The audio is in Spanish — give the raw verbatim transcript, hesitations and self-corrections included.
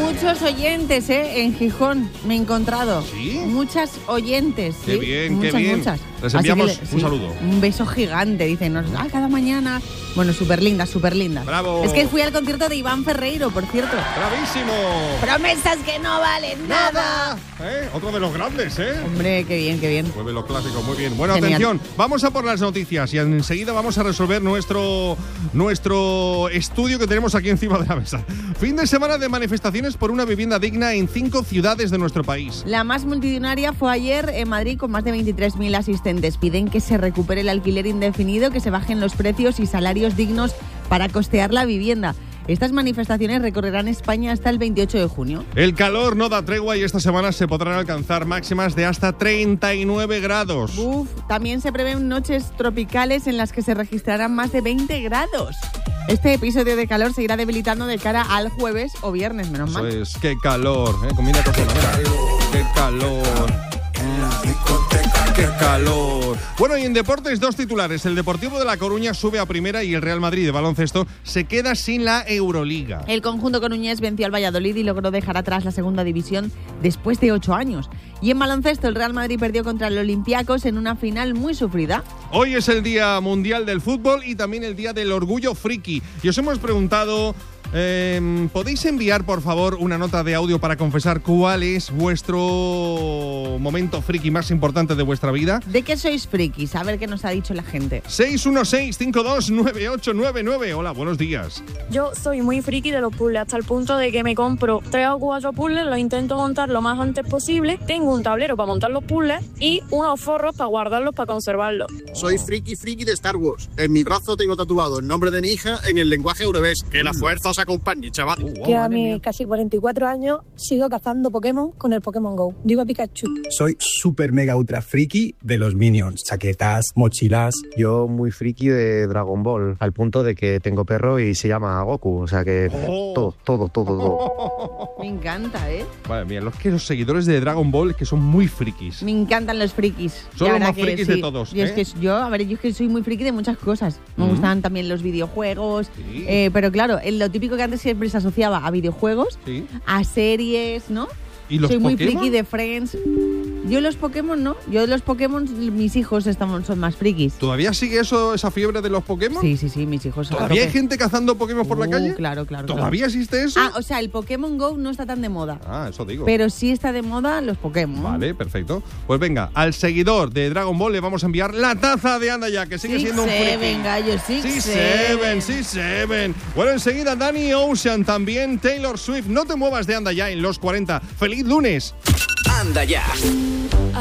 muchos oyentes, ¿eh? En Gijón me he encontrado. ¿Sí? Muchas oyentes. Qué ¿sí? bien, muchas, qué bien. Muchas. Les enviamos le, un sí, saludo. Un beso gigante, dicen. Ah, cada mañana. Bueno, súper lindas, súper lindas. ¡Bravo! Es que fui al concierto de Iván Ferreiro, por cierto. ¡Bravísimo! Promesas que no valen nada. ¿Eh? Otro de los grandes, ¿eh? Hombre, qué bien, qué bien. Mueve los clásicos, muy bien. Bueno, Genial. atención, vamos a por las noticias y enseguida vamos a resolver nuestro, nuestro estudio que tenemos aquí encima de la mesa. Fin de semana de manifestaciones por una vivienda digna en cinco ciudades de nuestro país. La más multitudinaria fue ayer en Madrid con más de veintitrés mil asistentes. Piden que se recupere el alquiler indefinido, que se bajen los precios y salarios dignos para costear la vivienda. Estas manifestaciones recorrerán España hasta el veintiocho de junio. El calor no da tregua y esta semana se podrán alcanzar máximas de hasta treinta y nueve grados. Uf, también se prevén noches tropicales en las que se registrarán más de veinte grados. Este episodio de calor se irá debilitando de cara al jueves o viernes, menos mal. Eso es, qué calor, ¿eh? Combina con mira, qué calor. ¡Qué calor! Bueno, y en deportes, dos titulares. El Deportivo de La Coruña sube a primera y el Real Madrid de baloncesto se queda sin la Euroliga. El conjunto coruñés venció al Valladolid y logró dejar atrás la segunda división después de ocho años. Y en baloncesto, el Real Madrid perdió contra el Olympiacos en una final muy sufrida. Hoy es el Día Mundial del Fútbol y también el Día del Orgullo Friki. Y os hemos preguntado... Eh, ¿Podéis enviar, por favor, una nota de audio para confesar cuál es vuestro momento friki más importante de vuestra vida? ¿De qué sois frikis? A ver qué nos ha dicho la gente. seis uno seis, cinco dos nueve ocho nueve nueve. Hola, buenos días. Yo soy muy friki de los puzzles, hasta el punto de que me compro tres o cuatro puzzles, los intento montar lo más antes posible. Tengo un tablero para montar los puzzles y unos forros para guardarlos, para conservarlos. Soy friki friki de Star Wars. En mi brazo tengo tatuado el nombre de mi hija en el lenguaje Eurobés. Que la fuerza os acompañe, chaval. Uh, wow, Que a mis casi cuarenta y cuatro años sigo cazando Pokémon con el Pokémon Go. Digo a Pikachu. Soy súper mega ultra friki de los Minions. Chaquetas, mochilas. Yo muy friki de Dragon Ball, al punto de que tengo perro y se llama Goku. O sea que Oh. todo, todo, todo, todo. Me encanta, ¿eh? Vale, mira, los que los seguidores de Dragon Ball que son muy frikis. Me encantan los frikis. Son La los verdad más que frikis sí. de todos, Yo, ¿eh? es que yo, a ver, yo es que soy muy friki de muchas cosas. Me Mm. gustan también los videojuegos. Sí. Eh, pero claro, en lo típico que antes siempre se asociaba a videojuegos, Sí. a series, ¿no? ¿Y los Soy muy Pokémon? friki de Friends. Yo los Pokémon no. Yo los Pokémon, mis hijos están, son más frikis. ¿Todavía sigue eso, esa fiebre de los Pokémon? Sí, sí, sí, mis hijos. ¿Todavía hay gente cazando Pokémon por la Uh, calle? Claro, claro. ¿Todavía claro. existe eso? Ah, o sea, el Pokémon Go no está tan de moda. Ah, eso digo. Pero sí está de moda los Pokémon. Vale, perfecto. Pues venga, al seguidor de Dragon Ball le vamos a enviar la taza de Anda Ya, que sigue Six siendo un friki. Seven, gallo, Six Sí, Seven. Seven, sí, Seven. Bueno, enseguida Danny Ocean, también Taylor Swift. No te muevas de Anda Ya en los cuarenta. ¡Feliz lunes! Anda Ya.